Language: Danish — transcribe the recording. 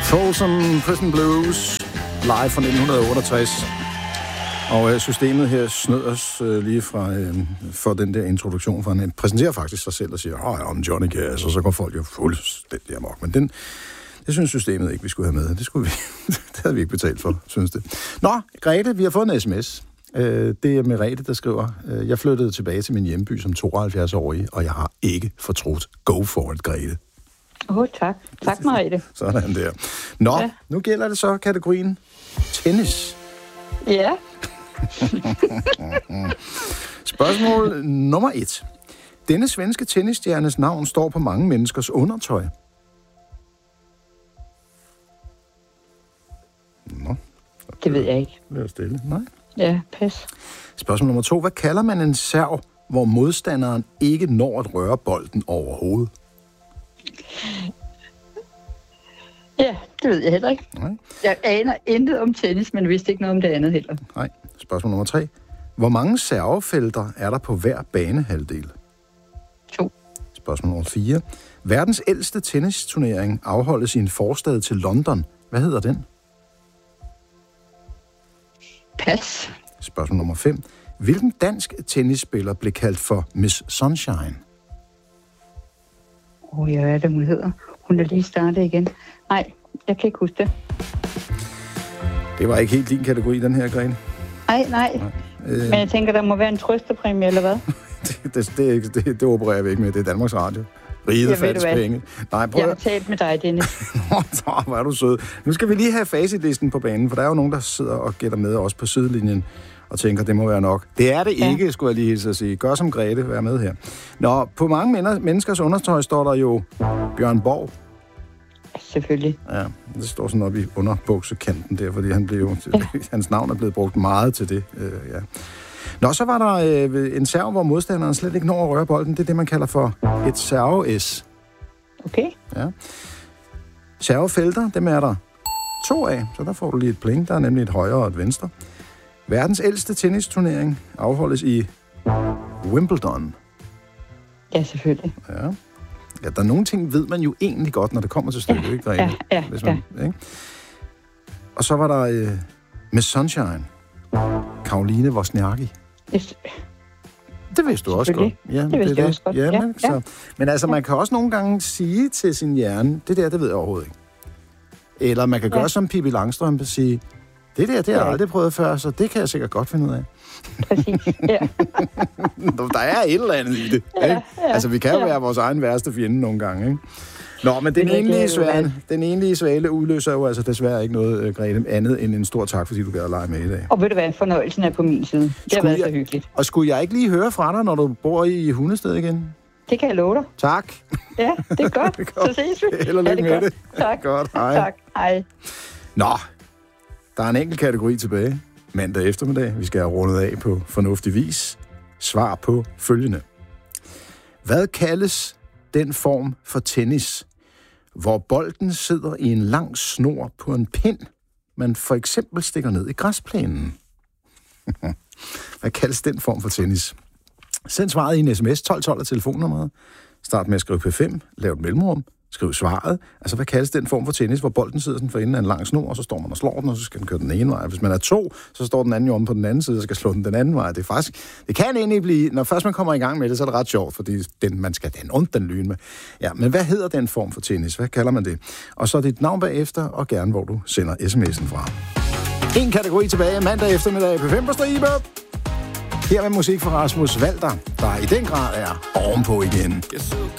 Folsom Prison Blues, live fra 1968. Og systemet her snød os lige for den der introduktion, for han præsenterer faktisk sig selv og siger, om Johnny Cash, og så går folk jo fuldstændig amok. Men det synes systemet ikke, vi skulle have med. Det havde vi ikke betalt for, synes det. Nå, Grete, vi har fået en sms. Det er Merete, der skriver, jeg flyttede tilbage til min hjemby som 72-årig, og jeg har ikke fortrudt. Go for it, Grete. Tak. Tak, Merete. Sådan der. Nå, ja. Nu gælder det så kategorien tennis. Ja. Spørgsmål nummer 1. Denne svenske tennisstjernes navn står på mange menneskers undertøj. Nå. Det ved jeg ikke. Det er stille. Nej. Ja, pas. Spørgsmål nummer 2. Hvad kalder man en serv, hvor modstanderen ikke når at røre bolden overhovedet? Ja, det ved jeg heller ikke. Nej. Jeg aner intet om tennis, men vidste ikke noget om det andet heller. Nej. Spørgsmål nummer 3. Hvor mange servefelter er der på hver banehalvdel? 2. Spørgsmål nummer 4. Verdens ældste tennisturnering afholdes i en forstad til London. Hvad hedder den? Pas. Spørgsmål nummer 5. Hvilken dansk tennisspiller blev kaldt for Miss Sunshine? Ja, hvad er det, hun hedder? Hun er lige startet igen. Nej, jeg kan ikke huske det. Det var ikke helt din kategori, den her, Grene. Nej. Men jeg tænker, der må være en trøsterpræmie, eller hvad? det opererer vi ikke med. Det er Danmarks Radio. Riget fattes penge. Nej, jeg har talt med dig, Dennis. Hvor er du sød. Nu skal vi lige have facitlisten på banen, for der er jo nogen, der sidder og gætter med også på sidelinjen og tænker, det må være nok. Det er det ikke, skulle jeg lige hilse at sige. Gør som Grete, vær med her. Nå, på mange menneskers undertøj står der jo Bjørn Borg. Selvfølgelig. Ja, det står sådan oppe i underbuksekanten der, fordi hans navn er blevet brugt meget til det. Ja. Nå, så var der en serv, hvor modstanderen slet ikke når at røre bolden. Det er det, man kalder for et serve-S. Okay. Ja. Servefelter, dem er der 2 af, så der får du lige et pling. Der er nemlig et højre og et venstre. Verdens ældste tennisturnering afholdes i Wimbledon. Ja, selvfølgelig. Ja. Ja, der er nogle ting, ved man jo egentlig godt, når det kommer til stykket, ikke, Grete? Ja. Ikke? Og så var der Miss Sunshine. Karoline Wozniacki. Yes. Det vidste du også godt. Ja, det vidste jeg også godt. Ja. Men altså, man kan også nogle gange sige til sin hjerne, det ved jeg overhovedet ikke. Eller man kan gøre som Pippi Langstrømpe og sige, det har jeg aldrig prøvet før, så det kan jeg sikkert godt finde ud af. Præcis, ja. Der er et eller andet i det. Ikke? Altså, vi kan jo være vores egen værste fjende nogle gange, ikke? Nå, men den enlige svale udløser jo altså desværre ikke noget, Grete, andet end en stor tak, fordi du gad at lege med i dag. Og ved du hvad, fornøjelsen er på min side. Det har været så hyggeligt. Og skulle jeg ikke lige høre fra dig, når du bor i Hundested igen? Det kan jeg love dig. Tak. Ja, det er godt. Så ses vi. Held og lykke med det. Tak. Godt, hej. Tak, hej. Nå, der er en enkelt kategori tilbage. Mandag eftermiddag. Vi skal have rundet af på fornuftig vis. Svar på følgende. Hvad kaldes den form for tennis, hvor bolden sidder i en lang snor på en pind, man for eksempel stikker ned i græsplænen? Hvad kaldes den form for tennis? Send svaret i en sms, 1212 af telefonnummeret. Start med at skrive P5, lav et mellemrum, skriv svaret. Altså, hvad kaldes den form for tennis, hvor bolden sidder sådan for enden af en lang snor, og så står man og slår den, og så skal den køre den ene vej. Hvis man er 2, så står den anden jo om på den anden side, og skal slå den anden vej. Det kan egentlig blive, når først man kommer i gang med det, så er det ret sjovt, fordi man skal den ondt den lyne med. Ja, men hvad hedder den form for tennis? Hvad kalder man det? Og så dit navn bagefter, og gerne hvor du sender sms'en fra. En kategori tilbage mandag eftermiddag på 5 på stribe. Her med musik fra Rasmus Walter, der i den grad er ovenpå igen.